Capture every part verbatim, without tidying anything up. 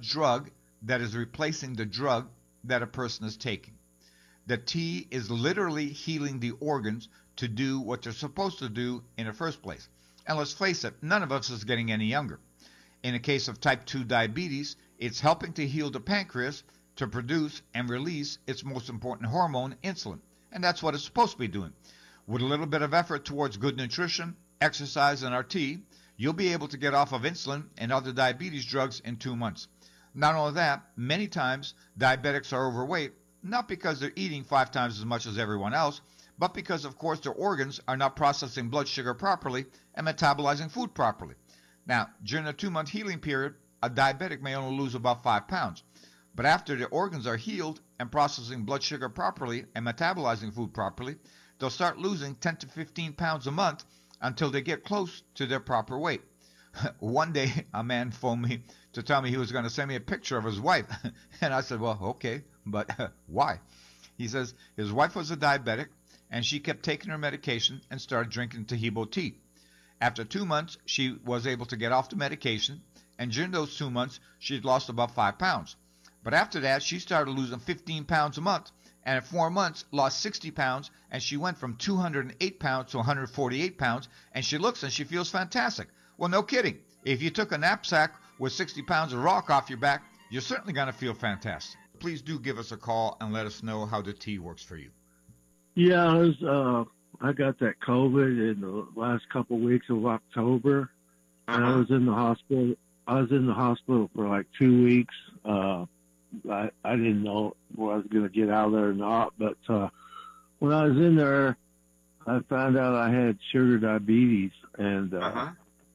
drug that is replacing the drug that a person is taking. The tea is literally healing the organs to do what they're supposed to do in the first place. And let's face it, none of us is getting any younger. In the case of type two diabetes, it's helping to heal the pancreas to produce and release its most important hormone, insulin. And that's what it's supposed to be doing. With a little bit of effort towards good nutrition, exercise, and our tea, you'll be able to get off of insulin and other diabetes drugs in two months. Not only that, many times diabetics are overweight, not because they're eating five times as much as everyone else, but because, of course, their organs are not processing blood sugar properly and metabolizing food properly. Now, during a two-month healing period, a diabetic may only lose about five pounds. But after the organs are healed and processing blood sugar properly and metabolizing food properly, they'll start losing ten to fifteen pounds a month until they get close to their proper weight. One day, a man phoned me to tell me he was going to send me a picture of his wife. And I said, well, okay, but why? He says his wife was a diabetic, and she kept taking her medication and started drinking Taheebo tea. After two months, she was able to get off the medication, and during those two months, she'd lost about five pounds. But after that, she started losing fifteen pounds a month, and in four months, lost sixty pounds, and she went from two hundred eight pounds to one hundred forty-eight pounds, and she looks and she feels fantastic. Well, no kidding. If you took a knapsack with sixty pounds of rock off your back, you're certainly going to feel fantastic. Please do give us a call and let us know how the tea works for you. Yeah, I was, uh, I got that COVID in the last couple of weeks of October, Uh-huh. and I was in the hospital. I was in the hospital for like two weeks. Uh, I, I didn't know whether I was going to get out of there or not, but uh, when I was in there, I found out I had sugar diabetes, and uh, Uh-huh.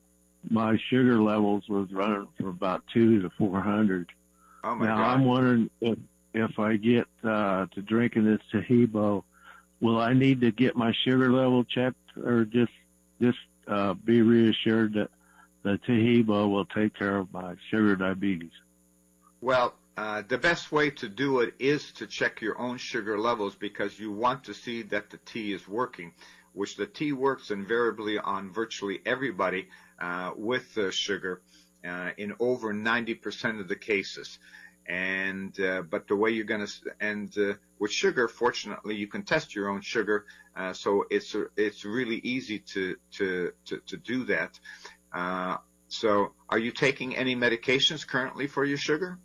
my sugar levels was running from about two to four hundred. Oh my Now God. I'm wondering if if I get uh, to drinking this Taheebo, will I need to get my sugar level checked, or just just uh, be reassured that the Taheebo will take care of my sugar diabetes? Well, uh, the best way to do it is to check your own sugar levels, because you want to see that the tea is working, which the tea works invariably on virtually everybody uh, with uh, sugar uh, in over ninety percent of the cases. And uh, but the way you're going to, and uh, with sugar, fortunately, you can test your own sugar, uh, so it's it's really easy to to to, to do that. Uh, so, are you taking any medications currently for your sugar?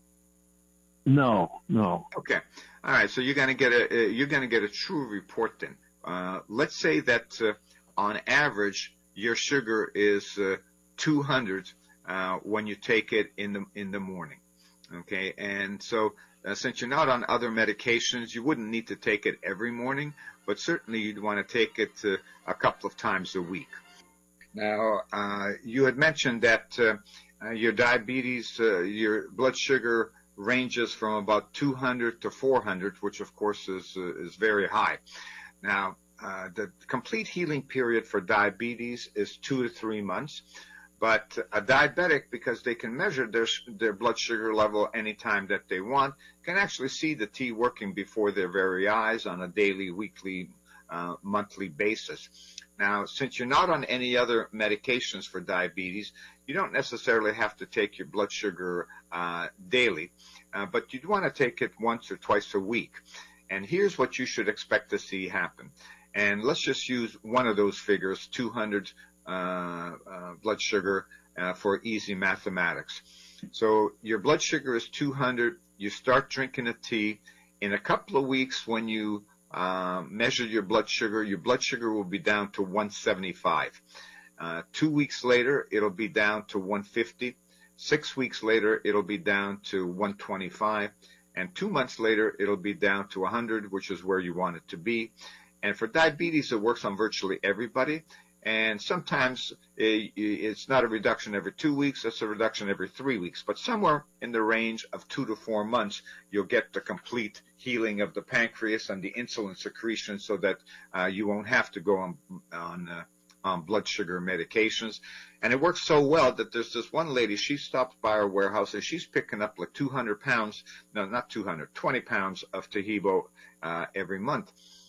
No, no. Okay. All right. So you're going to get a uh, you're going to get a true report then. Uh, let's say that uh, on average your sugar is uh, two hundred uh, when you take it in the in the morning. Okay. And so uh, since you're not on other medications, you wouldn't need to take it every morning, but certainly you'd want to take it uh, a couple of times a week. Now, uh, you had mentioned that uh, uh, your diabetes, uh, your blood sugar ranges from about two hundred to four hundred, which of course is uh, is very high. Now, uh, the complete healing period for diabetes is two to three months, but a diabetic, because they can measure their their blood sugar level anytime that they want, can actually see the tea working before their very eyes on a daily, weekly, uh, monthly basis. Now, since you're not on any other medications for diabetes, you don't necessarily have to take your blood sugar uh, daily, uh, but you'd want to take it once or twice a week. And here's what you should expect to see happen. And let's just use one of those figures, two hundred uh, uh, blood sugar uh, for easy mathematics. So your blood sugar is two hundred. You start drinking a tea. In a couple of weeks, when you Uh, measure your blood sugar, your blood sugar will be down to one seventy-five. Uh, two weeks later, it'll be down to one fifty. Six weeks later, it'll be down to one twenty-five. And two months later, it'll be down to one hundred, which is where you want it to be. And for diabetes, it works on virtually everybody. And sometimes it's not a reduction every two weeks, it's a reduction every three weeks. But somewhere in the range of two to four months, you'll get the complete healing of the pancreas and the insulin secretion, so that uh, you won't have to go on, on, uh, on blood sugar medications. And it works so well that there's this one lady, she stops by our warehouse and she's picking up like two hundred pounds, no, not two hundred, twenty pounds of Taheebo uh, every month.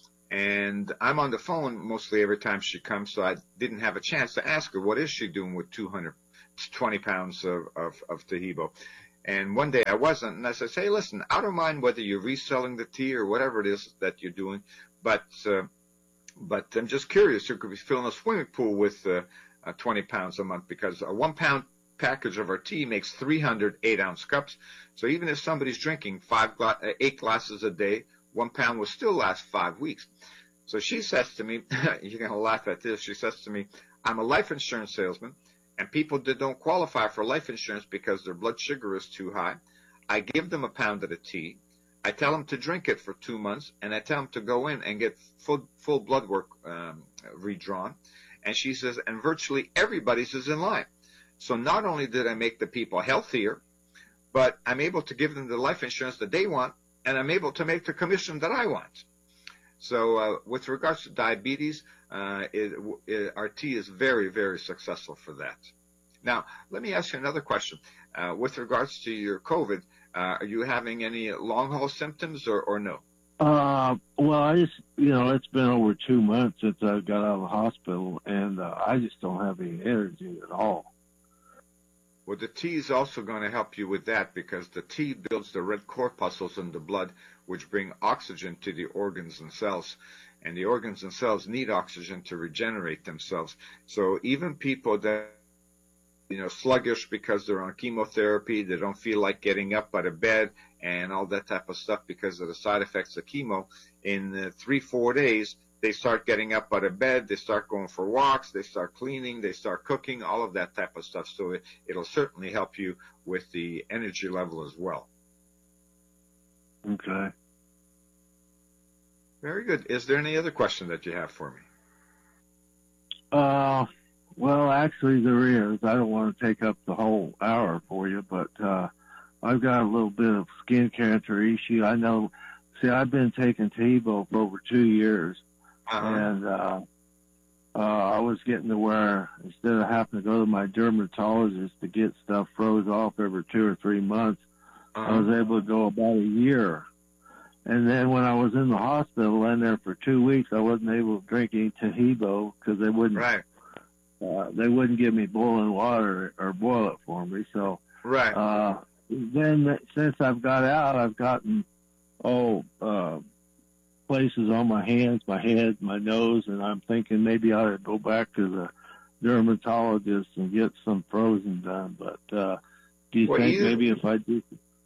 And I'm on the phone mostly every time she comes, so I didn't have a chance to ask her, what is she doing with two hundred twenty pounds of, of, of Taheebo? And one day I wasn't, and I said, hey, listen, I don't mind whether you're reselling the tea or whatever it is that you're doing, but uh, but I'm just curious. You could be filling a swimming pool with uh, uh, twenty pounds a month, because a one pound package of our tea makes three hundred eight ounce cups. So even if somebody's drinking five gla- eight glasses a day, one pound will still last five weeks. So she says to me, you're going to laugh at this. She says to me, I'm a life insurance salesman, and people that don't qualify for life insurance because their blood sugar is too high, I give them a pound of the tea. I tell them to drink it for two months, and I tell them to go in and get full, full blood work um, redrawn. And she says, and virtually everybody's is in line. So not only did I make the people healthier, but I'm able to give them the life insurance that they want, and I'm able to make the commission that I want. So uh, with regards to diabetes, uh, it, it, our tea is very, very successful for that. Now, let me ask you another question. Uh, with regards to your COVID, uh, are you having any long-haul symptoms or, or no? Uh, well, I just, you know, it's been over two months since I got out of the hospital, and uh, I just don't have any energy at all. Well, the tea is also going to help you with that, because the tea builds the red corpuscles in the blood, which bring oxygen to the organs and cells. And the organs and cells need oxygen to regenerate themselves. So even people that, you know, sluggish because they're on chemotherapy, they don't feel like getting up out of bed and all that type of stuff because of the side effects of chemo, in uh, three, four days, they start getting up out of bed, they start going for walks, they start cleaning, they start cooking, all of that type of stuff. So it, it'll certainly help you with the energy level as well. Okay. Very good. Is there any other question that you have for me? Uh, well, actually there is. I don't want to take up the whole hour for you, but uh, I've got a little bit of skin cancer issue. I know, see, I've been taking T-Bo for over two years. Uh-huh. And uh, uh, I was getting to where instead of having to go to my dermatologist to get stuff froze off every two or three months, uh-huh. I was able to go about a year. And then when I was in the hospital in there for two weeks, I wasn't able to drink any Tahibo because they wouldn't. Right. Uh, they wouldn't give me boiling water or boil it for me. So. Right. Uh, then since I've got out, I've gotten oh. Uh, places on my hands, my head, my nose, and I'm thinking maybe I ought to go back to the dermatologist and get some frozen done. But uh, do you well, think either, maybe if I do?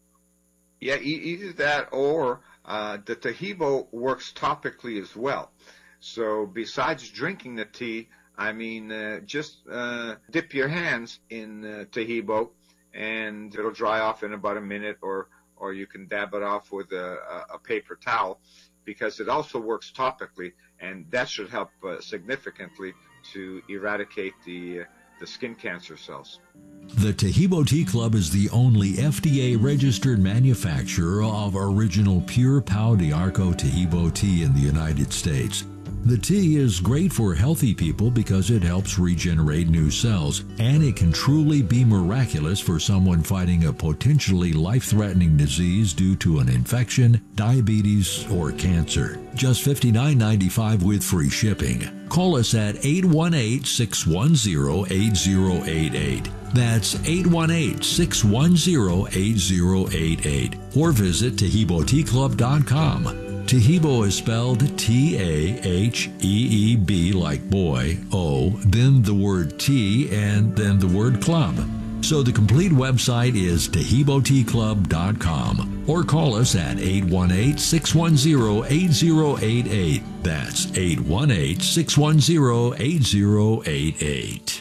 Yeah, either that or uh, the Tahibo works topically as well. So besides drinking the tea, I mean, uh, just uh, dip your hands in uh, Tahibo, and it'll dry off in about a minute, or or you can dab it off with a, a paper towel, because it also works topically, and that should help uh, significantly to eradicate the uh, the skin cancer cells. The Tahibo Tea Club is the only F D A-registered manufacturer of original pure Pau d'Arco Tahibo tea in the United States. The tea is great for healthy people because it helps regenerate new cells, and it can truly be miraculous for someone fighting a potentially life-threatening disease due to an infection, diabetes, or cancer. Just fifty-nine ninety-five with free shipping. Call us at eight one eight, six one zero, eight zero eight eight. That's eight one eight, six one zero, eight zero eight eight. Or visit Tahibo Tea Club dot com. Tahibo is spelled T A H E E B like boy, O, then the word tea, and then the word club. So the complete website is Tahibo Tea Club dot com, or call us at eight one eight, six one zero, eight zero eight eight. That's eight one eight, six one zero, eight zero eight eight.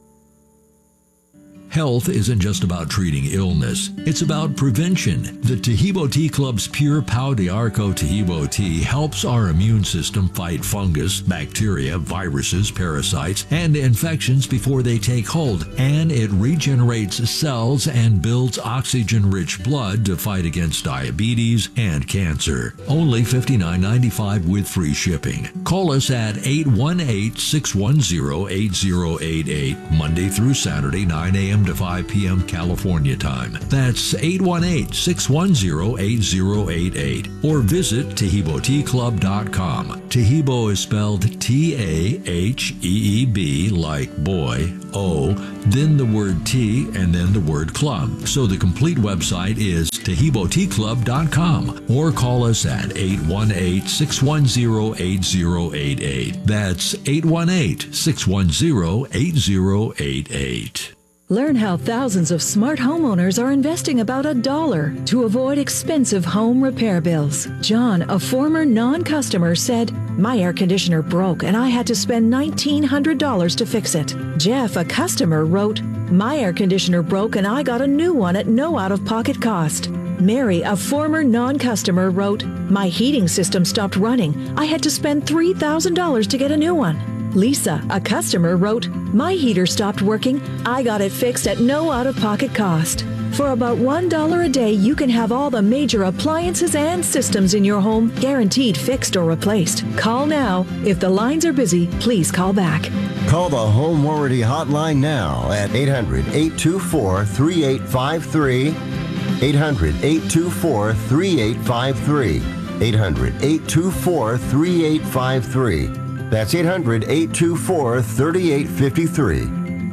Health isn't just about treating illness, it's about prevention. The Tahibo Tea Club's pure Pau d'Arco Tahibo tea helps our immune system fight fungus, bacteria, viruses, parasites, and infections before they take hold, and it regenerates cells and builds oxygen-rich blood to fight against diabetes and cancer. Only fifty-nine ninety-five with free shipping. Call us at eight one eight, six one zero, eight zero eight eight, Monday through Saturday, nine a.m. p.m. to five p.m. California time. That's eight one eight, six one zero, eight zero eight eight. Or visit Taheebo Tea Club dot com. Taheebo is spelled T A H E E B like boy, O, then the word tea, and then the word club. So the complete website is Taheebo Tea Club dot com. Or call us at eight one eight, six one zero, eight zero eight eight. That's eight one eight, six one zero, eight zero eight eight. Learn how thousands of smart homeowners are investing about a dollar to avoid expensive home repair bills. John, a former non-customer, said, "My air conditioner broke and I had to spend nineteen hundred dollars to fix it." Jeff, a customer, wrote, "My air conditioner broke and I got a new one at no out-of-pocket cost." Mary, a former non-customer, wrote, "My heating system stopped running. I had to spend three thousand dollars to get a new one." Lisa, a customer, wrote, "My heater stopped working. I got it fixed at no out-of-pocket cost." For about one dollar a day, you can have all the major appliances and systems in your home guaranteed fixed or replaced. Call now. If the lines are busy, please call back. Call the Home Warranty Hotline now at eight hundred, eight two four, three eight five three. eight hundred, eight two four, three eight five three. eight hundred, eight two four, three eight five three. That's eight hundred, eight two four, three eight five three.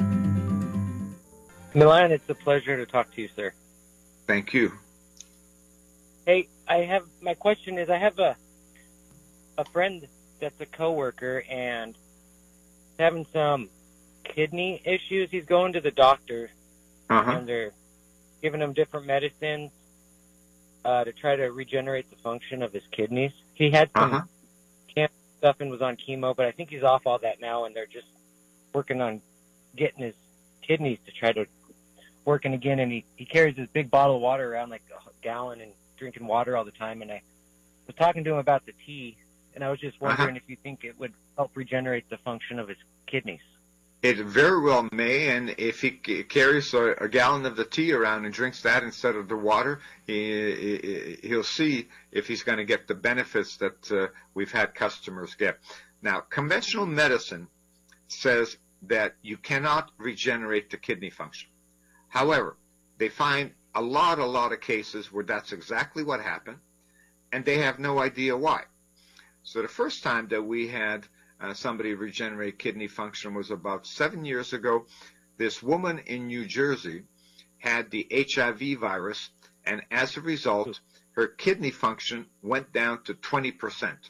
Milan, it's a pleasure to talk to you, sir. Thank you. Hey, I have, my question is, I have a a friend that's a coworker and having some kidney issues. He's going to the doctor, Uh-huh. and they're giving him different medicines uh, to try to regenerate the function of his kidneys. He had some Uh-huh. cancer stuff and was on chemo, but I think he's off all that now, and they're just working on getting his kidneys to try to working again. And he, he carries this big bottle of water around, like a gallon, and drinking water all the time. And I was talking to him about the tea, and I was just wondering Uh-huh. if you think it would help regenerate the function of his kidneys. It very well may, and if he c- carries a, a gallon of the tea around and drinks that instead of the water, he, he, he'll see if he's going to get the benefits that uh, we've had customers get. Now, conventional medicine says that you cannot regenerate the kidney function. However, they find a lot, a lot of cases where that's exactly what happened, and they have no idea why. So the first time that we had Uh, somebody regenerate kidney function was about seven years ago. This woman in New Jersey had the H I V virus, and as a result, her kidney function went down to twenty percent.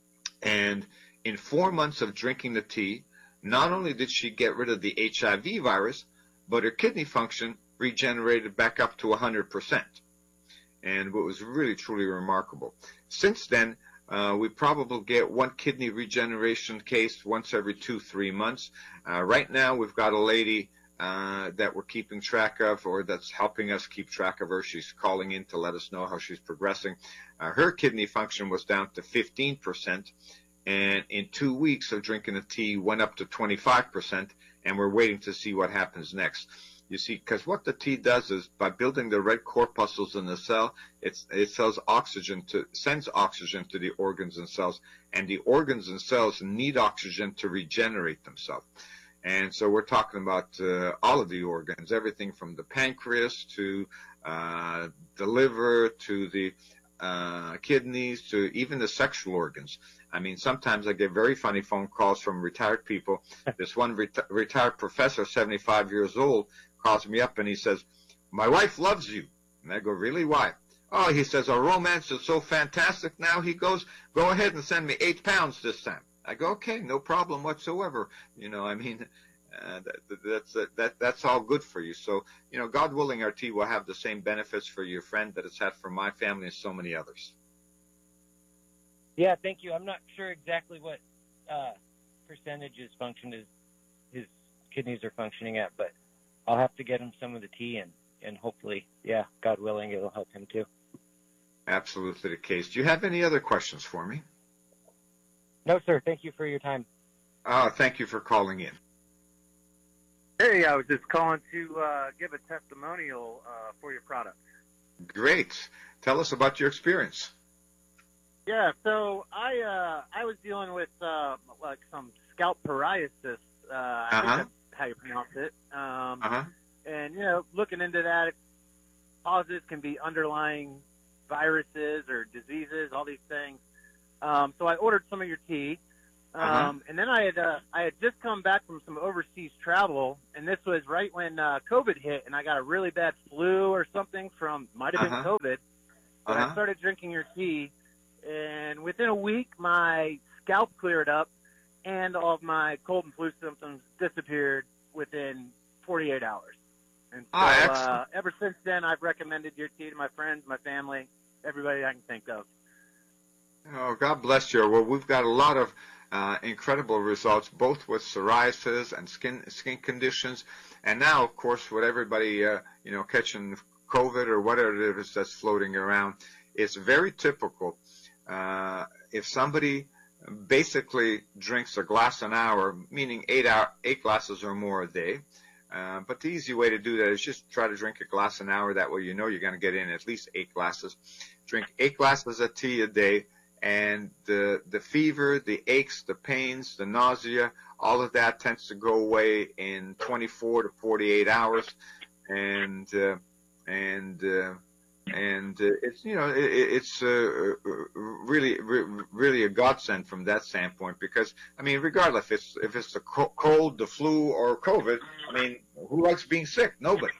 And in four months of drinking the tea, not only did she get rid of the H I V virus, but her kidney function regenerated back up to one hundred percent. And what was really, truly remarkable. Since then, Uh, we probably get one kidney regeneration case once every two, three months. Uh, right now, we've got a lady uh, that we're keeping track of, or that's helping us keep track of her. She's calling in to let us know how she's progressing. Uh, her kidney function was down to fifteen percent, and in two weeks of drinking the tea, went up to twenty-five percent, and we're waiting to see what happens next. You see, because what the tea does is, by building the red corpuscles in the cell, it's, it sells oxygen to, sends oxygen to the organs and cells, and the organs and cells need oxygen to regenerate themselves. And so we're talking about uh, all of the organs, everything from the pancreas to uh, the liver to the uh, kidneys to even the sexual organs. I mean, sometimes I get very funny phone calls from retired people. This one reti- retired professor, seventy-five years old, calls me up and he says, "My wife loves you." And I go, "Really? Why?" "Oh," he says, "our romance is so fantastic now." He goes, "Go ahead and send me eight pounds this time." I go, "Okay, no problem whatsoever." You know, I mean, uh, that, that's uh, that that's all good for you. So, you know, God willing, our tea will have the same benefits for your friend that it's had for my family and so many others. Yeah, thank you. I'm not sure exactly what uh, percentage his function is, his kidneys are functioning at, but I'll have to get him some of the tea, and, and hopefully, yeah, God willing, it'll help him too. Absolutely the case. Do you have any other questions for me? No, sir. Thank you for your time. Oh, thank you for calling in. Hey, I was just calling to uh, give a testimonial uh, for your product. Great. Tell us about your experience. Yeah, so I uh, I was dealing with uh, like some scalp psoriasis. Uh, I Uh-huh. think that's how you pronounce it. Um, Uh-huh. And, you know, looking into that, causes can be underlying viruses or diseases, all these things. Um, so I ordered some of your tea. Um, Uh-huh. and then I had, uh, I had just come back from some overseas travel, and this was right when, uh, COVID hit, and I got a really bad flu or something from, might have been Uh-huh. COVID. But I Uh-huh. started drinking your tea, and within a week, my scalp cleared up, and all of my cold and flu symptoms disappeared within forty-eight hours. And so, Ah, excellent. uh, ever since then, I've recommended your tea to my friends, my family, everybody I can think of. Oh, God bless you. Well, we've got a lot of uh, incredible results, both with psoriasis and skin skin conditions, and now, of course, with everybody, uh, you know, catching COVID or whatever it is that's floating around. It's very typical. Uh, if somebody basically drinks a glass an hour, meaning eight hour, eight glasses or more a day, uh, but the easy way to do that is just try to drink a glass an hour. That way, you know you're going to get in at least eight glasses. Drink eight glasses of tea a day. And the the fever, the aches, the pains, the nausea, all of that tends to go away in twenty-four to forty-eight hours, and uh, and uh, and uh, it's you know it, it's uh, really really a godsend from that standpoint, because I mean, regardless if it's if it's the cold, the flu, or COVID, I mean, who likes being sick? Nobody.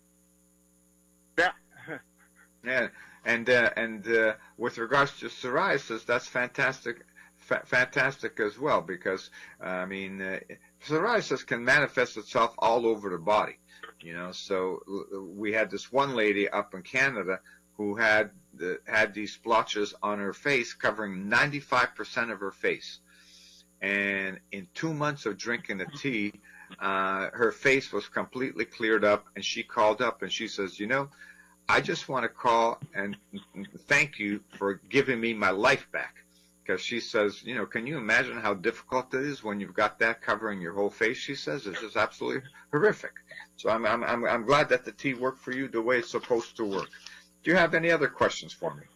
Yeah. Yeah. And uh, and uh, with regards to psoriasis, that's fantastic, fa- fantastic as well, because uh, I mean, uh, psoriasis can manifest itself all over the body, you know. So we had this one lady up in Canada who had the, had these splotches on her face, covering ninety-five percent of her face, and in two months of drinking the tea, uh, her face was completely cleared up, and she called up and she says, you know, I just want to call and thank you for giving me my life back. Because she says, you know, can you imagine how difficult it is when you've got that covering your whole face? She says it's just absolutely horrific. So I'm I'm I'm, I'm glad that the tea worked for you the way it's supposed to work. Do you have any other questions for me?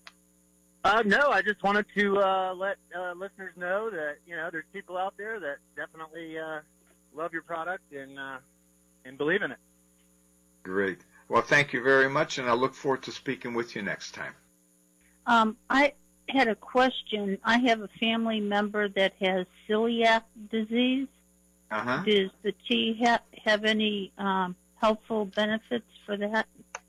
Uh, no, I just wanted to uh, let uh, listeners know that, you know, there's people out there that definitely uh, love your product and uh, and believe in it. Great. Well, thank you very much, and I look forward to speaking with you next time. Um, I had a question. I have a family member that has celiac disease. Uh-huh. Does the tea ha- have any um, helpful benefits for that?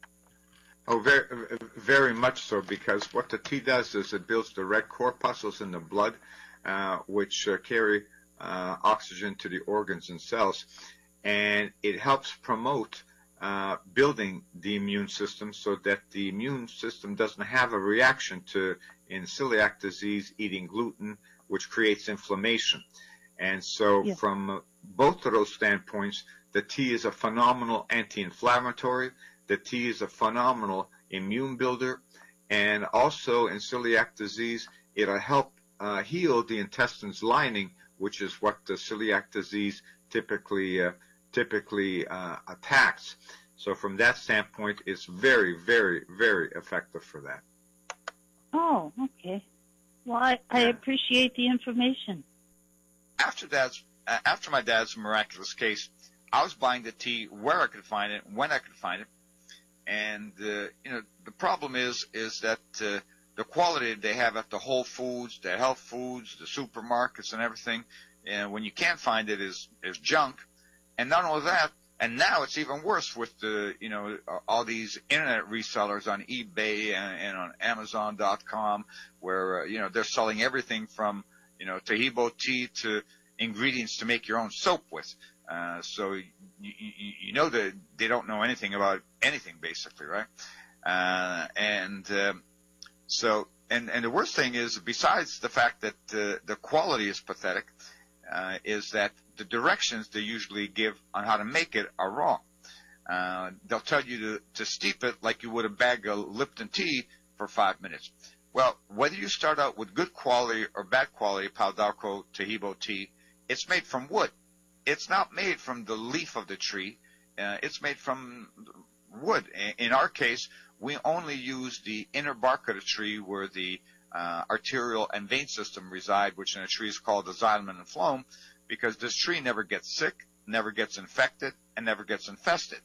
Oh, very, very much so, because what the tea does is it builds the red corpuscles in the blood, uh, which uh, carry uh, oxygen to the organs and cells, and it helps promote Uh, building the immune system so that the immune system doesn't have a reaction to, in celiac disease, eating gluten, which creates inflammation. And so Yeah. from uh, both of those standpoints, the tea is a phenomenal anti-inflammatory, the tea is a phenomenal immune builder, and also in celiac disease, it'll help uh, heal the intestines lining, which is what the celiac disease typically uh, typically uh, attacks. So from that standpoint, it's very, very, very effective for that. Oh, okay. Well, I, I Yeah. appreciate the information. After dad's, uh, after my dad's miraculous case, I was buying the tea where I could find it, when I could find it, and uh, you know the problem is is that uh, the quality they have at the Whole Foods, the health foods, the supermarkets, and everything, and when you can't find it, is is junk. And not only that, and now it's even worse with the, you know, all these internet resellers on eBay and, and on Amazon dot com, where, uh, you know, they're selling everything from, you know, Tahibo tea to ingredients to make your own soap with. Uh, so you, you, you know that they don't know anything about anything, basically, right? Uh, and um, so, and, and the worst thing is, besides the fact that uh, the quality is pathetic, uh, is that the directions they usually give on how to make it are wrong. Uh, they'll tell you to, to steep it like you would a bag of Lipton tea for five minutes. Well, whether you start out with good quality or bad quality Pau d'Arco Tahibo tea, it's made from wood. It's not made from the leaf of the tree. Uh, it's made from wood. In our case, we only use the inner bark of the tree where the uh, arterial and vein system reside, which in a tree is called the xylem and phloem, because this tree never gets sick, never gets infected, and never gets infested.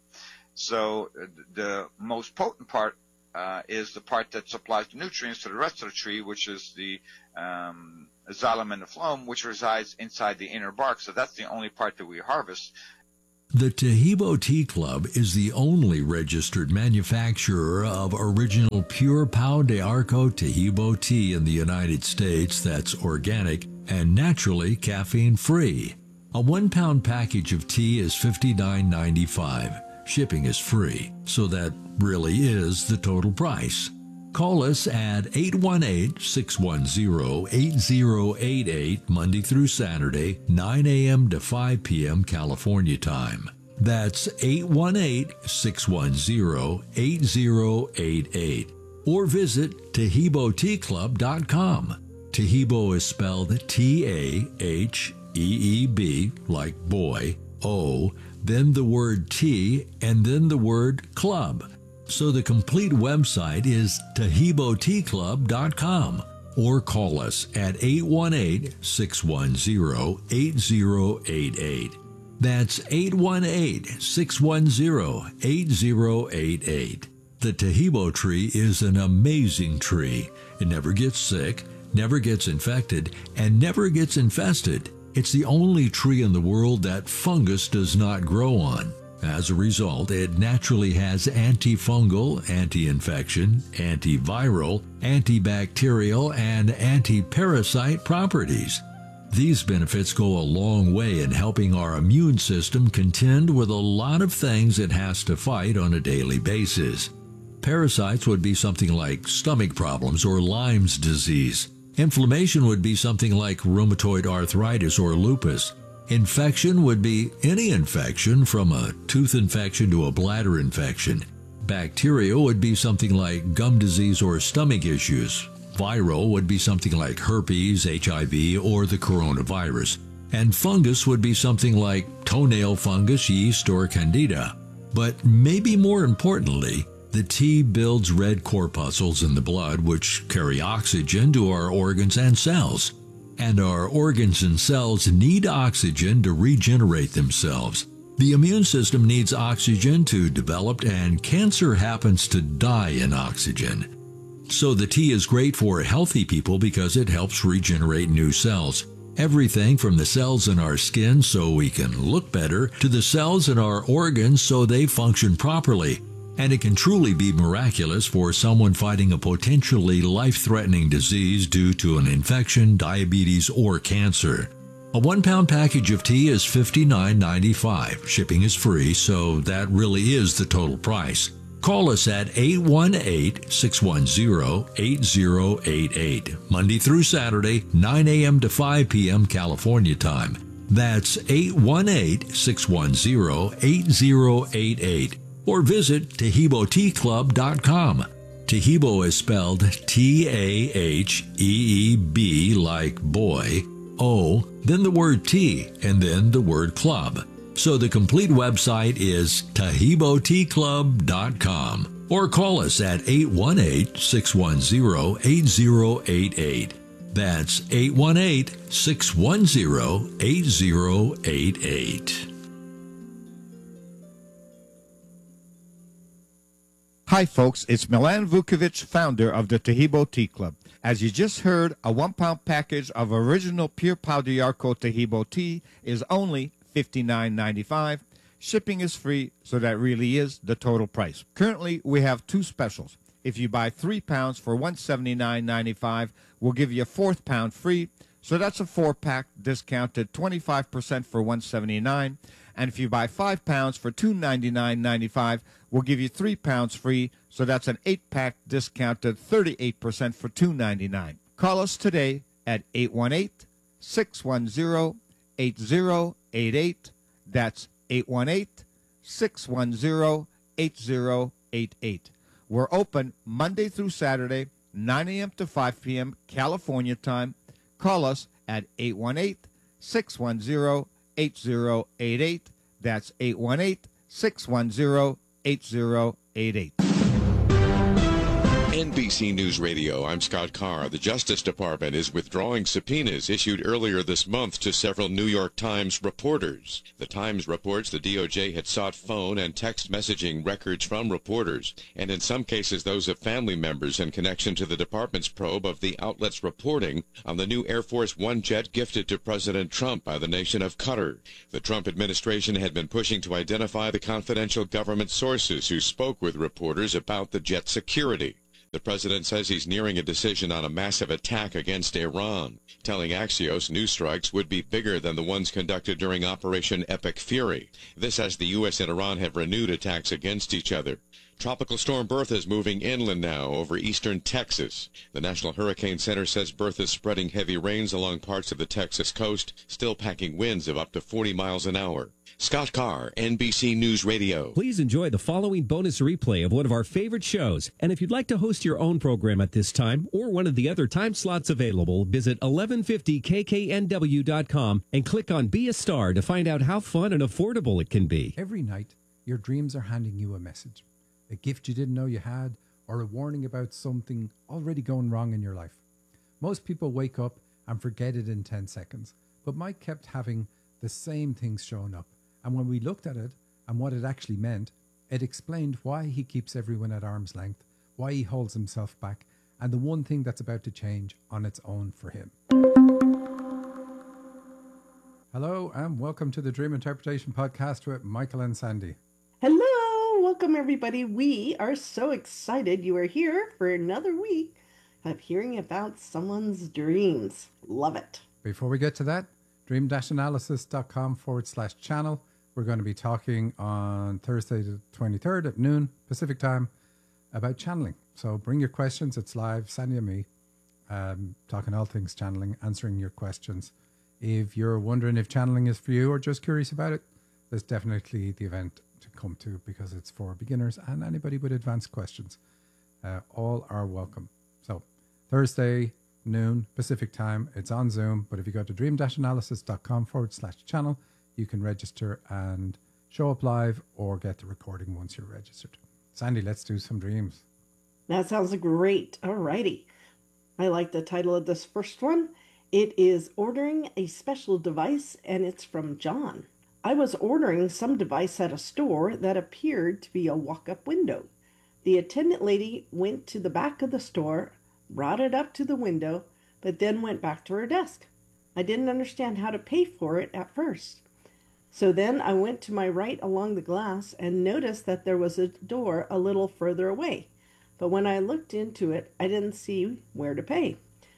So uh, the most potent part uh, is the part that supplies the nutrients to the rest of the tree, which is the um, xylem and the phloem, which resides inside the inner bark. So that's the only part that we harvest. The Taheebo Tea Club is the only registered manufacturer of original pure Pau de Arco Taheebo tea in the United States that's organic and naturally caffeine-free. A one-pound package of tea is fifty-nine ninety-five. Shipping is free, so that really is the total price. Call us at eight one eight, six one zero, eight zero eight eight Monday through Saturday, nine a.m. to five p.m. California time. That's eight one eight, six one zero, eight zero eight eight. Or visit Taheebo Tea Club dot com. Taheebo is spelled T A H E E B, like boy, O, then the word tea, and then the word club. So the complete website is Taheebo Tea Club dot com, or call us at eight one eight, six one zero, eight zero eight eight. That's eight one eight, six one zero, eight zero eight eight. The Taheebo tree is an amazing tree. It never gets sick, never gets infected, and never gets infested. It's the only tree in the world that fungus does not grow on. As a result, it naturally has antifungal, anti-infection, antiviral, antibacterial, and anti-parasite properties. These benefits go a long way in helping our immune system contend with a lot of things it has to fight on a daily basis. Parasites would be something like stomach problems or Lyme's disease. Inflammation would be something like rheumatoid arthritis or lupus. Infection would be any infection from a tooth infection to a bladder infection. Bacteria would be something like gum disease or stomach issues. Viral would be something like herpes, H I V, or the coronavirus. And fungus would be something like toenail fungus, yeast, or candida. But maybe more importantly, the tea builds red corpuscles in the blood which carry oxygen to our organs and cells. And our organs and cells need oxygen to regenerate themselves. The immune system needs oxygen to develop, and cancer happens to die in oxygen. So the tea is great for healthy people because it helps regenerate new cells. Everything from the cells in our skin so we can look better to the cells in our organs so they function properly. And it can truly be miraculous for someone fighting a potentially life-threatening disease due to an infection, diabetes, or cancer. A one-pound package of tea is fifty-nine ninety-five. Shipping is free, so that really is the total price. Call us at eight one eight, six one zero, eight zero eight eight, Monday through Saturday, nine a.m. to five p.m. California time. That's eight one eight, six one zero, eight zero eight eight. Or visit Taheebo Tea Club dot com. Taheebo is spelled T A H E E B, like boy, O, then the word tea, and then the word club. So the complete website is Taheebo Tea Club dot com. Or call us at eight one eight, six one zero, eight zero eight eight. That's eight one eight, six one zero, eight zero eight eight. Hi folks, it's Milan Vukovic, founder of the Taheebo Tea Club. As you just heard, a one-pound package of original pure Pau de Arco Taheebo tea is only fifty-nine ninety-five. Shipping is free, so that really is the total price. Currently, we have two specials. If you buy three pounds for one hundred seventy-nine ninety-five, we'll give you a fourth pound free. So that's a four-pack discounted twenty-five percent for one hundred seventy-nine dollars. And if you buy five pounds for two hundred ninety-nine ninety-five, we'll give you three pounds free. So that's an eight-pack discounted thirty-eight percent for two hundred ninety-nine dollars. Call us today at eight one eight, six one zero, eight zero eight eight. That's eight one eight, six one zero, eight zero eight eight. We're open Monday through Saturday, nine a.m. to five p.m. California time. Call us at eight one eight, six one zero, eight zero eight eight. That's eight one eight, six one zero, eight zero eight eight. N B C News Radio, I'm Scott Carr. The Justice Department is withdrawing subpoenas issued earlier this month to several New York Times reporters. The Times reports the D O J had sought phone and text messaging records from reporters, and in some cases those of family members in connection to the department's probe of the outlet's reporting on the new Air Force One jet gifted to President Trump by the nation of Qatar. The Trump administration had been pushing to identify the confidential government sources who spoke with reporters about the jet security. The president says he's nearing a decision on a massive attack against Iran, telling Axios new strikes would be bigger than the ones conducted during Operation Epic Fury. This as the U S and Iran have renewed attacks against each other. Tropical storm Bertha is moving inland now over eastern Texas. The National Hurricane Center says Bertha is spreading heavy rains along parts of the Texas coast, still packing winds of up to forty miles an hour. Scott Carr, N B C News Radio. Please enjoy the following bonus replay of one of our favorite shows. And if you'd like to host your own program at this time or one of the other time slots available, visit eleven fifty K K N W dot com and click on Be a Star to find out how fun and affordable it can be. Every night, your dreams are handing you a message. A gift you didn't know you had, or a warning about something already going wrong in your life. Most people wake up and forget it in ten seconds, but Mike kept having the same things showing up. And when we looked at it and what it actually meant, it explained why he keeps everyone at arm's length, why he holds himself back, and the one thing that's about to change on its own for him. Hello, and welcome to the Dream Interpretation Podcast with Michael and Sandy. Hello, welcome everybody. We are so excited you are here for another week of hearing about someone's dreams. Love it. Before we get to that, dream-analysis.com forward slash channel. We're going to be talking on Thursday the twenty-third at noon Pacific time about channeling. So bring your questions. It's live. Sandy and me um, talking all things channeling, answering your questions. If you're wondering if channeling is for you or just curious about it, there's definitely the event to come to because it's for beginners and anybody with advanced questions. Uh, all are welcome. So Thursday, noon Pacific time. It's on Zoom, but if you go to dream-analysis.com forward slash channel, you can register and show up live or get the recording once you're registered. Sandy, let's do some dreams. That sounds great. All righty. I like the title of this first one. It is Ordering a Special Device, and it's from John. I was ordering some device at a store that appeared to be a walk-up window. The attendant lady went to the back of the store, brought it up to the window, but then went back to her desk. I didn't understand how to pay for it at first. So then I went to my right along the glass and noticed that there was a door a little further away. But when I looked into it, I didn't see where to pay.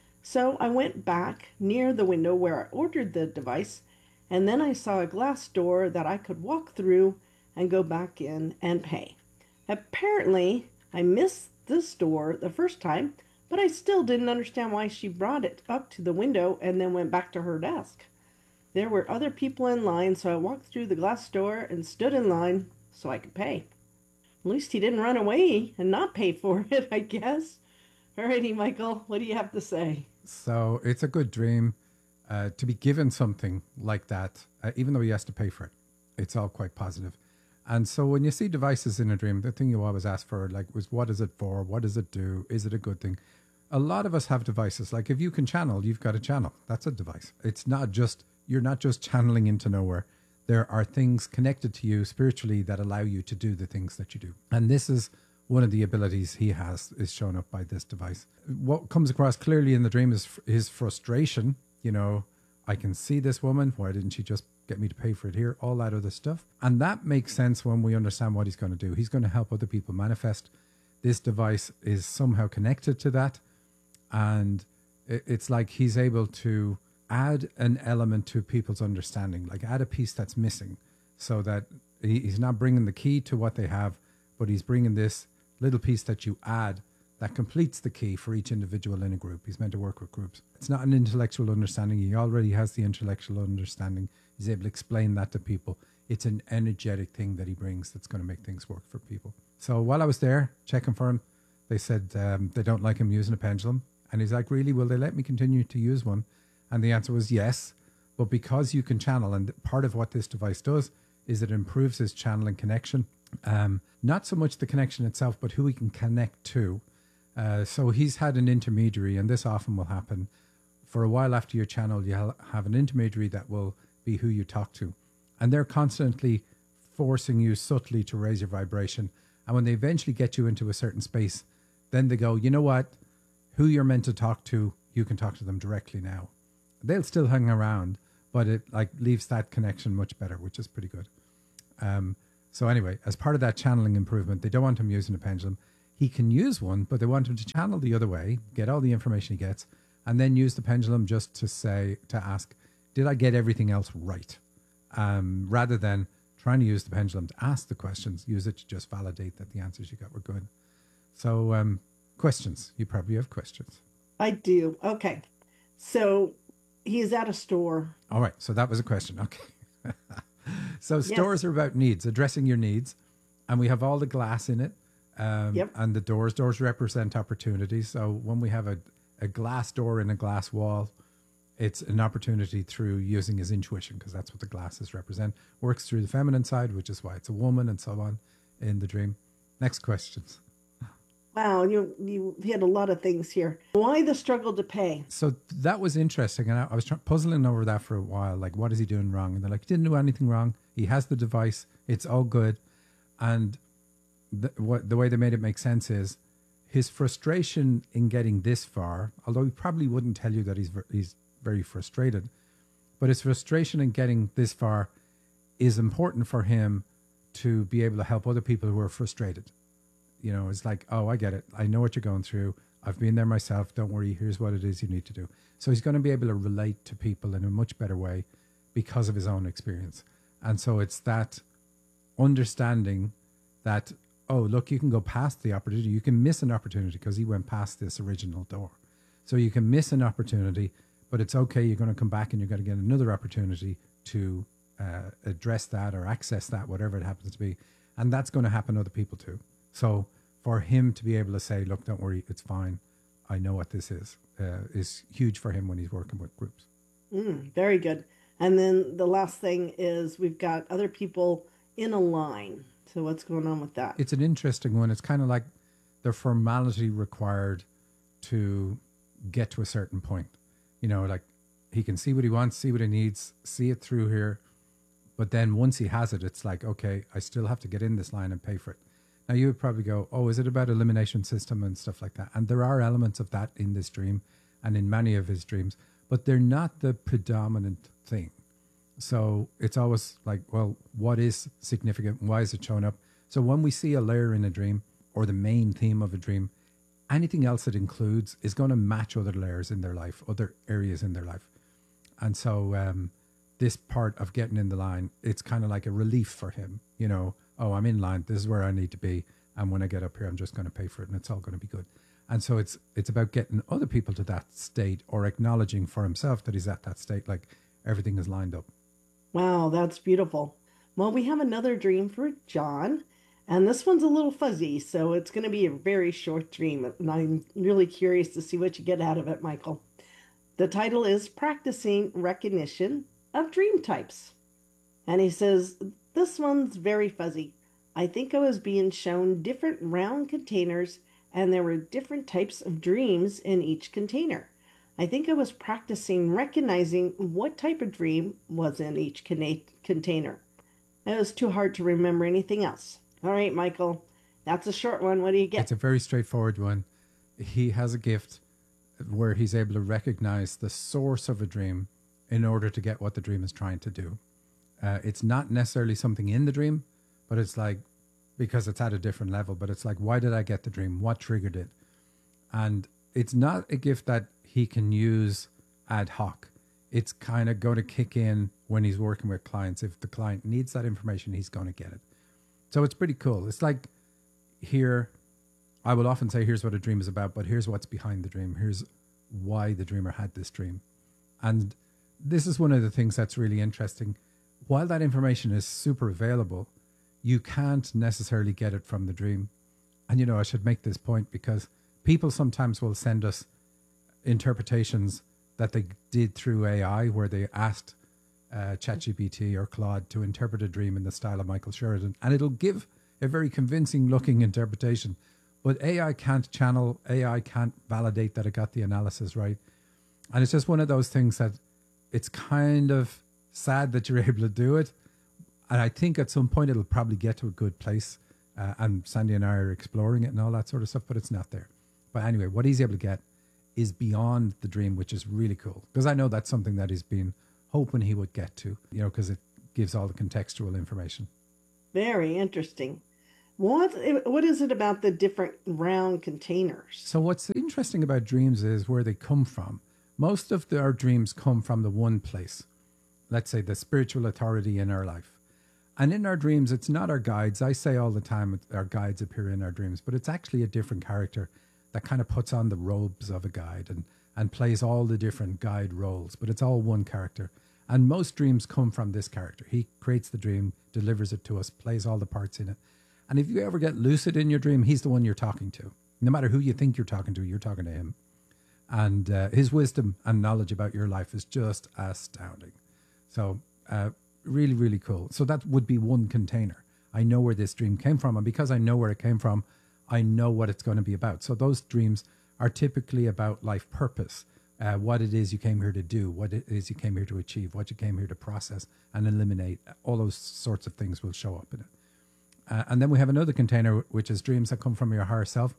So I went back near the window where I ordered the device, and then I saw a glass door that I could walk through and go back in and pay. Apparently, I missed this door the first time, but I still didn't understand why she brought it up to the window and then went back to her desk. There were other people in line, so I walked through the glass door and stood in line so I could pay. At least he didn't run away and not pay for it, I guess. Alrighty, Michael, what do you have to say? So it's a good dream uh, to be given something like that, uh, even though he has to pay for it. It's all quite positive. And so when you see devices in a dream, the thing you always ask for, like, was what is it for? What does it do? Is it a good thing? A lot of us have devices. Like if you can channel, you've got a channel. That's a device. It's not just, you're not just channeling into nowhere. There are things connected to you spiritually that allow you to do the things that you do. And this is one of the abilities he has, is shown up by this device. What comes across clearly in the dream is his frustration. You know, I can see this woman. Why didn't she just get me to pay for it here? All that other stuff. And that makes sense when we understand what he's going to do. He's going to help other people manifest. This device is somehow connected to that. And it's like he's able to add an element to people's understanding, like add a piece that's missing, so that he's not bringing the key to what they have, but he's bringing this little piece that you add that completes the key for each individual in a group. He's meant to work with groups. It's not an intellectual understanding. He already has the intellectual understanding. He's able to explain that to people. It's an energetic thing that he brings that's going to make things work for people. So while I was there checking for him, they said um, they don't like him using a pendulum. And he's like, really, will they let me continue to use one? And the answer was yes. But because you can channel, and part of what this device does is it improves his channeling connection. Um, not so much the connection itself, but who he can connect to. Uh, so he's had an intermediary, and this often will happen. For a while after your channel, you'll have an intermediary that will be who you talk to. And they're constantly forcing you subtly to raise your vibration. And when they eventually get you into a certain space, then they go, you know what? Who you're meant to talk to, you can talk to them directly now. They'll still hang around, but it like leaves that connection much better, which is pretty good. Um, so anyway, as part of that channeling improvement, they don't want him using a pendulum. He can use one, but they want him to channel the other way, get all the information he gets, and then use the pendulum just to say, to ask, did I get everything else right? Um, rather than trying to use the pendulum to ask the questions, use it to just validate that the answers you got were good. So um, questions, you probably have questions. I do. Okay. So he's at a store. All right. So that was a question. Okay. So stores Yes. are about needs, addressing your needs. And we have all the glass in it. Um, Yep. And the doors, doors represent opportunities. So when we have a, a glass door in a glass wall, it's an opportunity through using his intuition, because that's what the glasses represent. Works through the feminine side, which is why it's a woman and so on in the dream. Next questions. Wow, you you hit a lot of things here. Why the struggle to pay? So that was interesting. And I, I was try- puzzling over that for a while. Like, what is he doing wrong? And they're like, he didn't do anything wrong. He has the device. It's all good. And the, what, the way they made it make sense is his frustration in getting this far, although he probably wouldn't tell you that he's ver- he's very frustrated, but his frustration in getting this far is important for him to be able to help other people who are frustrated. You know, it's like, oh, I get it. I know what you're going through. I've been there myself. Don't worry. Here's what it is you need to do. So he's going to be able to relate to people in a much better way because of his own experience. And so it's that understanding that, oh, look, you can go past the opportunity. You can miss an opportunity because he went past this original door. So you can miss an opportunity, but it's okay. You're going to come back and you're going to get another opportunity to uh, address that or access that, whatever it happens to be. And that's going to happen to other people too. So for him to be able to say, look, don't worry, it's fine. I know what this is, uh, is huge for him when he's working with groups. Mm, very good. And then the last thing is we've got other people in a line. So what's going on with that? It's an interesting one. It's kind of like the formality required to get to a certain point. You know, like he can see what he wants, see what he needs, see it through here. But then once he has it, it's like, okay, I still have to get in this line and pay for it. Now you would probably go, oh, is it about elimination system and stuff like that? And there are elements of that in this dream and in many of his dreams, but they're not the predominant thing. So it's always like, well, what is significant? Why is it showing up? So when we see a layer in a dream or the main theme of a dream, anything else it includes is going to match other layers in their life, other areas in their life. And so um, this part of getting in the line, it's kind of like a relief for him, you know, oh, I'm in line. This is where I need to be. And when I get up here, I'm just going to pay for it and it's all going to be good. And so it's it's about getting other people to that state or acknowledging for himself that he's at that state, like everything is lined up. Wow, that's beautiful. Well, we have another dream for John, and this one's a little fuzzy, so it's going to be a very short dream. And I'm really curious to see what you get out of it, Michael. The title is Practicing Recognition of Dream Types. And he says, this one's very fuzzy. I think I was being shown different round containers, and there were different types of dreams in each container. I think I was practicing recognizing what type of dream was in each cana- container. It was too hard to remember anything else. All right, Michael, that's a short one. What do you get? It's a very straightforward one. He has a gift where he's able to recognize the source of a dream in order to get what the dream is trying to do. Uh, it's not necessarily something in the dream, but it's like, because it's at a different level, but it's like, why did I get the dream? What triggered it? And it's not a gift that he can use ad hoc. It's kind of going to kick in when he's working with clients. If the client needs that information, he's going to get it. So it's pretty cool. It's like here, I will often say, here's what a dream is about, but here's what's behind the dream. Here's why the dreamer had this dream. And this is one of the things that's really interesting. While that information is super available, you can't necessarily get it from the dream. And, you know, I should make this point because people sometimes will send us interpretations that they did through A I, where they asked uh, ChatGPT or Claude to interpret a dream in the style of Michael Sheridan. And it'll give a very convincing looking interpretation. But A I can't channel, A I can't validate that it got the analysis right. And it's just one of those things that it's kind of sad that you're able to do it. And I think at some point it'll probably get to a good place. Uh, and Sandy and I are exploring it and all that sort of stuff, but it's not there. But anyway, what he's able to get is beyond the dream, which is really cool. Because I know that's something that he's been hoping he would get to, you know, because it gives all the contextual information. Very interesting. What what is it about the different round containers? So what's interesting about dreams is where they come from. Most of the, our dreams come from the one place. Let's say the spiritual authority in our life. And in our dreams, it's not our guides. I say all the time our guides appear in our dreams, but it's actually a different character that kind of puts on the robes of a guide and, and plays all the different guide roles, but it's all one character. And most dreams come from this character. He creates the dream, delivers it to us, plays all the parts in it. And if you ever get lucid in your dream, he's the one you're talking to. No matter who you think you're talking to, you're talking to him. And uh, his wisdom and knowledge about your life is just astounding. So uh, really, really cool. So that would be one container. I know where this dream came from. And because I know where it came from, I know what it's going to be about. So those dreams are typically about life purpose, uh, what it is you came here to do, what it is you came here to achieve, what you came here to process and eliminate. All those sorts of things will show up in it. Uh, and then we have another container, which is dreams that come from your higher self,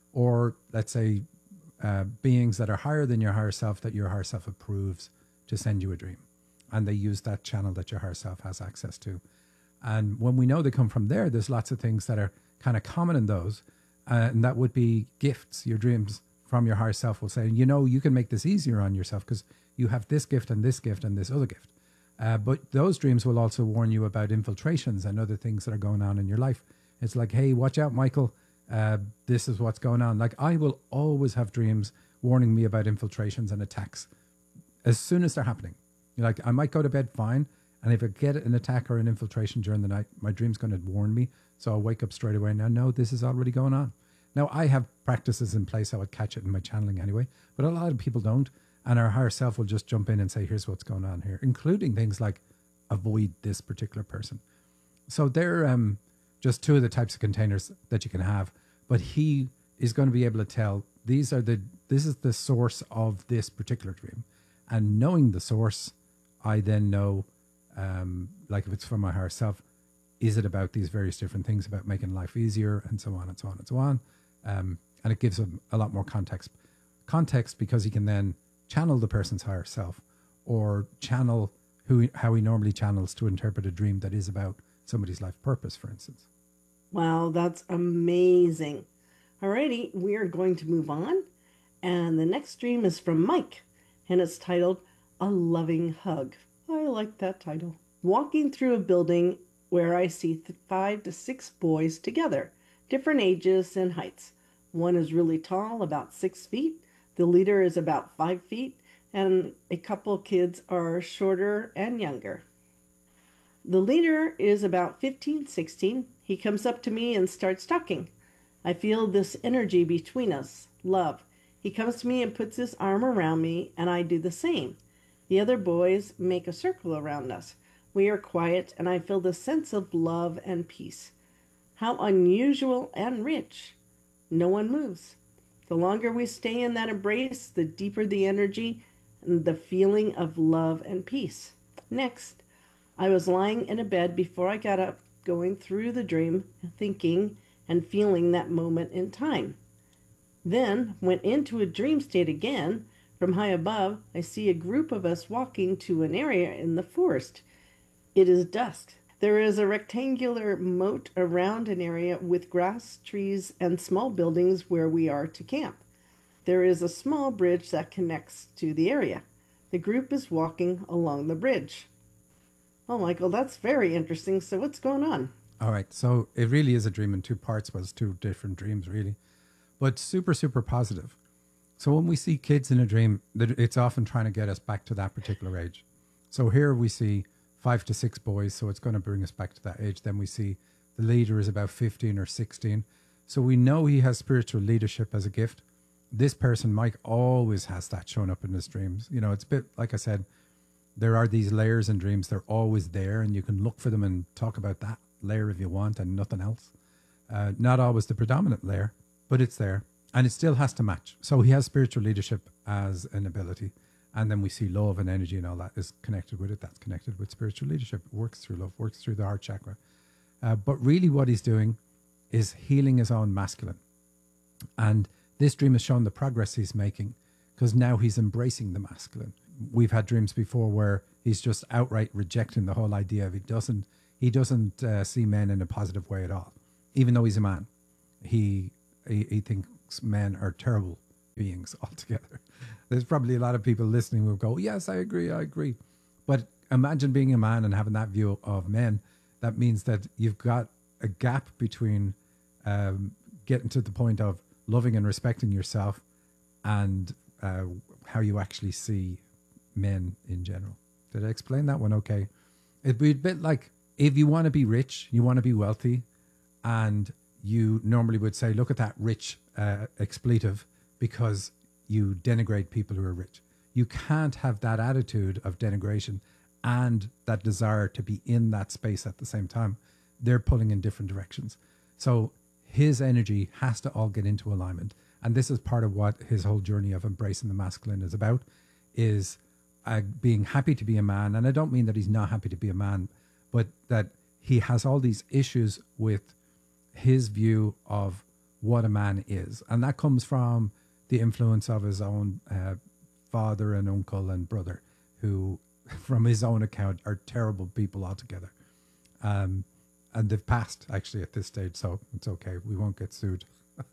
or let's say uh, beings that are higher than your higher self that your higher self approves to send you a dream. And they use that channel that your higher self has access to. And when we know they come from there, there's lots of things that are kind of common in those. Uh, and that would be gifts. Your dreams from your higher self will say, you know, you can make this easier on yourself because you have this gift and this gift and this other gift. Uh, but those dreams will also warn you about infiltrations and other things that are going on in your life. It's like, hey, watch out, Michael. Uh, this is what's going on. Like, I will always have dreams warning me about infiltrations and attacks as soon as they're happening. Like, I might go to bed fine, and if I get an attack or an infiltration during the night, my dream's going to warn me. So I'll wake up straight away and I know this is already going on. Now, I have practices in place. I would catch it in my channeling anyway, but a lot of people don't. And our higher self will just jump in and say, here's what's going on here, including things like avoid this particular person. So they're um, just two of the types of containers that you can have. But he is going to be able to tell, these are the, this is the source of this particular dream. And knowing the source, I then know, um, like if it's from my higher self, is it about these various different things about making life easier and so on and so on and so on. Um, and it gives him a lot more context. Context because he can then channel the person's higher self or channel who how he normally channels to interpret a dream that is about somebody's life purpose, for instance. Wow, that's amazing. Alrighty, we are going to move on. And the next dream is from Mike, and it's titled A Loving Hug. I like that title. Walking through a building where I see th- five to six boys together, different ages and heights. One is really tall, about six feet. The leader is about five feet, and a couple kids are shorter and younger. The leader is about fifteen, sixteen. He comes up to me and starts talking. I feel this energy between us, love. He comes to me and puts his arm around me, and I do the same. The other boys make a circle around us. We are quiet, and I feel the sense of love and peace. How unusual and rich. No one moves. The longer we stay in that embrace, the deeper the energy and the feeling of love and peace. Next, I was lying in a bed before I got up, going through the dream, thinking and feeling that moment in time. Then went into a dream state again. From high above, I see a group of us walking to an area in the forest. It is dusk. There is a rectangular moat around an area with grass, trees, and small buildings where we are to camp. There is a small bridge that connects to the area. The group is walking along the bridge. Oh, Michael, that's very interesting. So what's going on? All right. So it really is a dream in two parts, but it's two different dreams, really. But super, super positive. So when we see kids in a dream, it's often trying to get us back to that particular age. So here we see five to six boys, so it's going to bring us back to that age. Then we see the leader is about fifteen or sixteen. So we know he has spiritual leadership as a gift. This person, Mike, always has that showing up in his dreams. You know, it's a bit, like I said, there are these layers in dreams. They're always there, and you can look for them and talk about that layer if you want and nothing else. Uh, not always the predominant layer, but it's there, and it still has to match. So he has spiritual leadership as an ability, and then we see love and energy and all that is connected with it. That's connected with spiritual leadership. It works through love, works through the heart chakra. Uh, but really what he's doing is healing his own masculine. And this dream has shown the progress he's making, because now he's embracing the masculine. We've had dreams before where he's just outright rejecting the whole idea of he doesn't he doesn't uh, see men in a positive way at all, even though he's a man. He he, he thinks men are terrible beings altogether. There's probably a lot of people listening who will go, yes, I agree, I agree. But imagine being a man and having that view of men. That means that you've got a gap between um, getting to the point of loving and respecting yourself and uh, how you actually see men in general. Did I explain that one okay? It'd be a bit like if you want to be rich, you want to be wealthy, and you normally would say, look at that rich uh, expletive, because you denigrate people who are rich. You can't have that attitude of denigration and that desire to be in that space at the same time. They're pulling in different directions. So his energy has to all get into alignment. And this is part of what his whole journey of embracing the masculine is about, is uh, being happy to be a man. And I don't mean that he's not happy to be a man, but that he has all these issues with his view of what a man is. And that comes from the influence of his own uh, father and uncle and brother, who, from his own account, are terrible people altogether. Um, and they've passed, actually, at this stage, so it's okay. We won't get sued.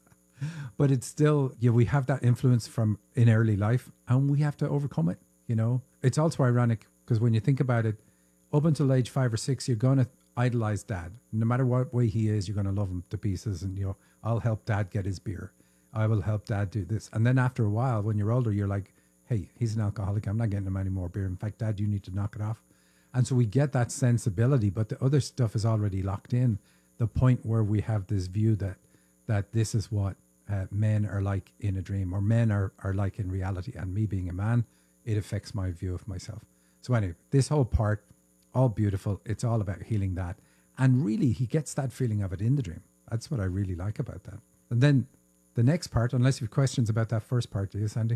But it's still, yeah, we have that influence from in early life, and we have to overcome it, you know? It's also ironic, because when you think about it, up until age five or six, you're going to idolize dad. No matter what way he is, you're going to love him to pieces, and, you know, I'll help dad get his beer. I will help dad do this. And then after a while, when you're older, you're like, hey, he's an alcoholic. I'm not getting him any more beer. In fact, dad, you need to knock it off. And so we get that sensibility, but the other stuff is already locked in. The point where we have this view that that this is what uh, men are like in a dream, or men are, are like in reality. And me being a man, it affects my view of myself. So anyway, this whole part, all beautiful. It's all about healing that. And really, he gets that feeling of it in the dream. That's what I really like about that. And then the next part, unless you have questions about that first part, do you, Sandy?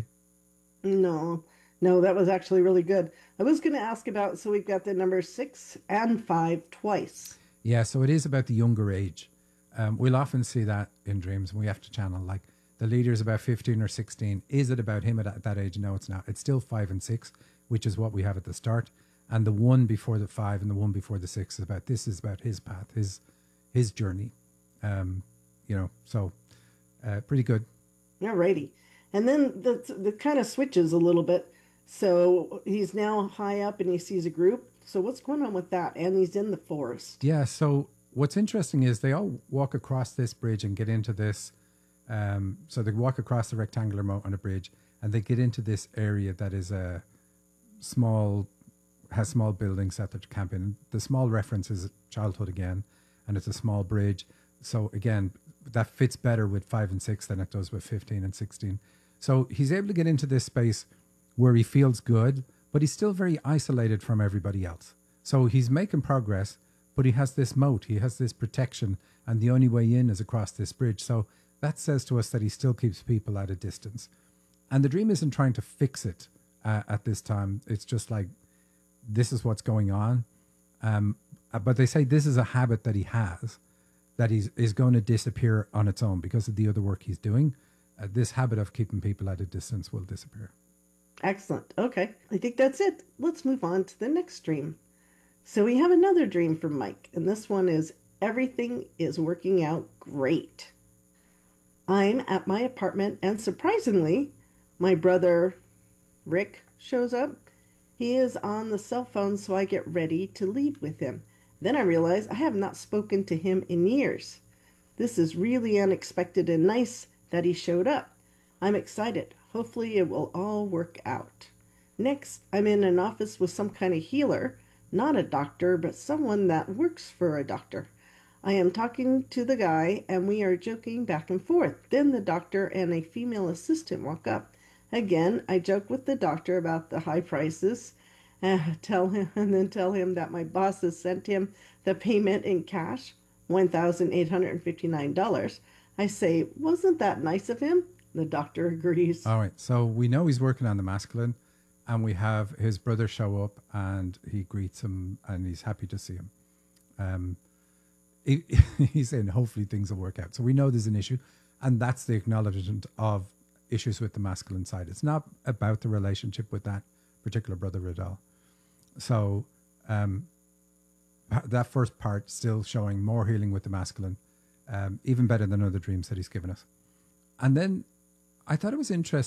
No, no, that was actually really good. I was going to ask about, so we've got the number six and five twice. Yeah, so it is about the younger age. Um, we'll often see that in dreams, and we have to channel, like, the leader is about fifteen or sixteen. Is it about him at that age? No, it's not. It's still five and six, which is what we have at the start. And the one before the five and the one before the six is about, this is about his path, his his journey. Um, you know, so uh, pretty good. Alrighty. And then the the kind of switches a little bit. So he's now high up and he sees a group. So what's going on with that? And he's in the forest. Yeah, so what's interesting is they all walk across this bridge and get into this. Um, so they walk across the rectangular moat on a bridge, and they get into this area that is a small, has small buildings that they're camping. The small reference is childhood again, and it's a small bridge. So again, that fits better with five and six than it does with fifteen and sixteen. So he's able to get into this space where he feels good, but he's still very isolated from everybody else. So he's making progress, but he has this moat, he has this protection, and the only way in is across this bridge. So that says to us that he still keeps people at a distance. And the dream isn't trying to fix it uh, at this time. It's just like, this is what's going on. Um, but they say this is a habit that he has, that he's, is going to disappear on its own because of the other work he's doing. Uh, this habit of keeping people at a distance will disappear. Excellent. Okay. I think that's it. Let's move on to the next dream. So we have another dream from Mike, and this one is, everything is working out great. I'm at my apartment, and surprisingly, my brother Rick shows up. He is on the cell phone, so I get ready to leave with him. Then I realize I have not spoken to him in years. This is really unexpected and nice that he showed up. I'm excited. Hopefully it will all work out. Next, I'm in an office with some kind of healer, not a doctor, but someone that works for a doctor. I am talking to the guy, and we are joking back and forth. Then the doctor and a female assistant walk up. Again, I joke with the doctor about the high prices, uh, tell him, and then tell him that my boss has sent him the payment in cash, one thousand eight hundred fifty-nine dollars. I say, wasn't that nice of him? The doctor agrees. All right. So we know he's working on the masculine, and we have his brother show up, and he greets him, and he's happy to see him. Um, he, he's saying hopefully things will work out. So we know there's an issue, and that's the acknowledgement of issues with the masculine side. It's not about the relationship with that particular brother at all. So um, that first part still showing more healing with the masculine, um, even better than other dreams that he's given us. And then I thought it was interesting.